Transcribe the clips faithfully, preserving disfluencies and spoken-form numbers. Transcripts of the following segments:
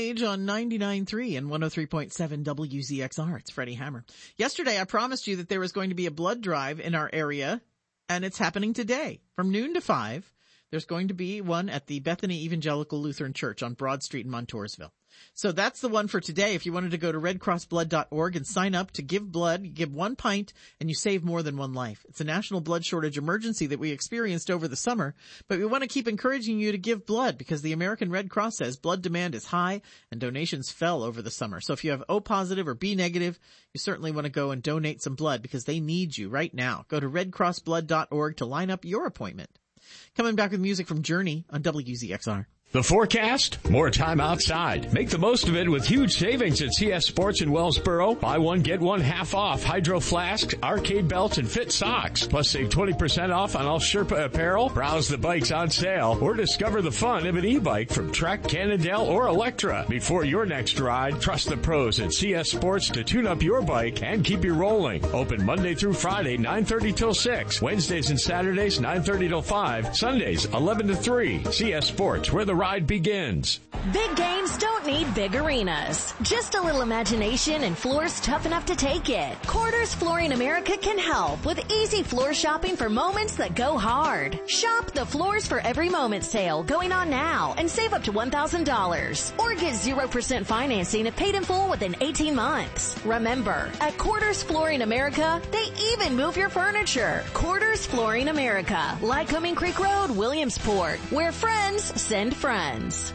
Backstage on ninety-nine point three and one oh three point seven W Z X R. It's Freddie Hammer. Yesterday, I promised you that there was going to be a blood drive in our area, and it's happening today. From noon to five, there's going to be one at the Bethany Evangelical Lutheran Church on Broad Street in Montoursville. So that's the one for today. If you wanted to go to red cross blood dot org and sign up to give blood, you give one pint and you save more than one life. It's a national blood shortage emergency that we experienced over the summer, but we want to keep encouraging you to give blood because the American Red Cross says blood demand is high and donations fell over the summer. So if you have O positive or B negative, you certainly want to go and donate some blood because they need you right now. Go to red cross blood dot org to line up your appointment. Coming back with music from Journey on W Z X R. The forecast? More time outside. Make the most of it with huge savings at C S Sports in Wellsboro. Buy one, get one half off Hydro Flasks, arcade belts, and fit socks. Plus save twenty percent off on all Sherpa apparel. Browse the bikes on sale or discover the fun of an e-bike from Trek, Cannondale, or Electra. Before your next ride, trust the pros at C S Sports to tune up your bike and keep you rolling. Open Monday through Friday, nine thirty till six. Wednesdays and Saturdays, nine thirty till five. Sundays, eleven to three. C S Sports, where the ride begins. Big games don't need big arenas. Just a little imagination and floors tough enough to take it. Quarters Flooring America can help with easy floor shopping for moments that go hard. Shop the Floors for Every Moment sale going on now and save up to one thousand dollars. Or get zero percent financing if paid in full within eighteen months. Remember, at Quarters Flooring America, they even move your furniture. Quarters Flooring America, Lycoming Creek Road, Williamsport, where friends send friends. Friends.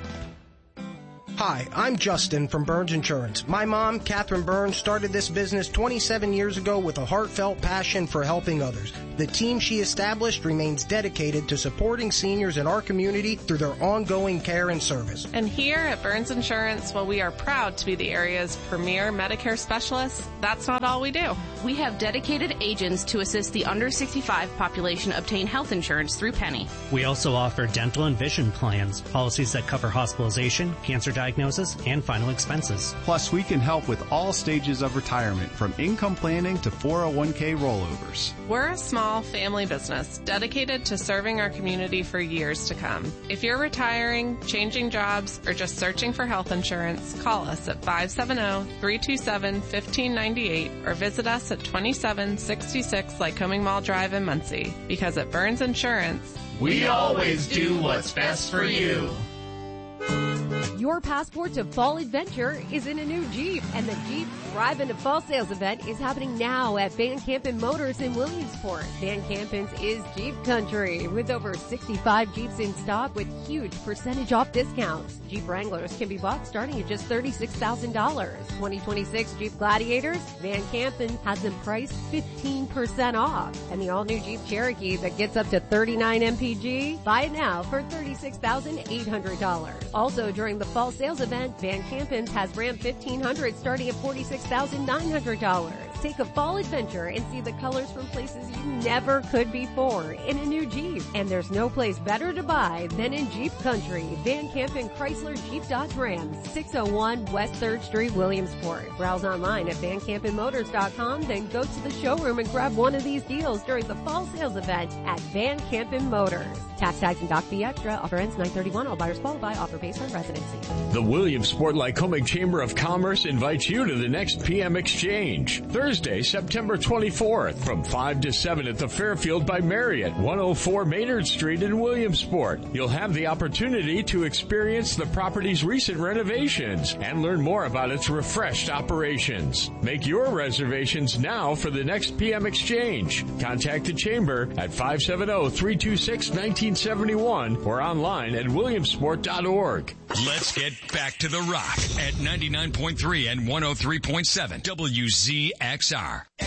Hi, I'm Justin from Burns Insurance. My mom, Catherine Burns, started this business twenty-seven years ago with a heartfelt passion for helping others. The team she established remains dedicated to supporting seniors in our community through their ongoing care and service. And here at Burns Insurance, while we are proud to be the area's premier Medicare specialists, that's not all we do. We have dedicated agents to assist the under sixty-five population obtain health insurance through Penny. We also offer dental and vision plans, policies that cover hospitalization, cancer diagnosis, and final expenses. Plus, we can help with all stages of retirement, from income planning to four oh one k rollovers. We're a small family business dedicated to serving our community for years to come. If you're retiring, changing jobs, or just searching for health insurance, call us at five seven zero, three two seven, one five nine eight or visit us at twenty-seven sixty-six Lycoming Mall Drive in Muncie. Because at Burns Insurance, we always do what's best for you. Your passport to fall adventure is in a new Jeep, and the Jeep Drive into Fall Sales event is happening now at Van Campen Motors in Williamsport. Van Campen's is Jeep Country, with over sixty-five Jeeps in stock with huge percentage off discounts. Jeep Wranglers can be bought starting at just thirty-six thousand dollars. twenty twenty-six Jeep Gladiators, Van Campen has them priced fifteen percent off. And the all-new Jeep Cherokee that gets up to thirty-nine M P G, buy it now for thirty-six thousand eight hundred dollars. Also during the fall sales event, Van Campen's has Ram fifteen hundred starting at forty-six thousand nine hundred dollars. Take a fall adventure and see the colors from places you never could before in a new Jeep. And there's no place better to buy than in Jeep Country. Van Campen Chrysler Jeep Dodge Ram, six oh one West third Street, Williamsport. Browse online at van campen motors dot com, then go to the showroom and grab one of these deals during the fall sales event at Van Campen Motors. Tax, tags, and doc fee extra. Offer ends nine thirty-one. All buyers qualify. Offer based on residency. The Williamsport Lycoming Chamber of Commerce invites you to the next P M Exchange, Thursday, September twenty-fourth, from five to seven at the Fairfield by Marriott, one oh four Maynard Street in Williamsport. You'll have the opportunity to experience the property's recent renovations and learn more about its refreshed operations. Make your reservations now for the next P M Exchange. Contact the Chamber at five seven zero, three two six, one nine seven one or online at williamsport dot org. Let's get back to the rock at ninety-nine point three and one oh three point seven W Z X R.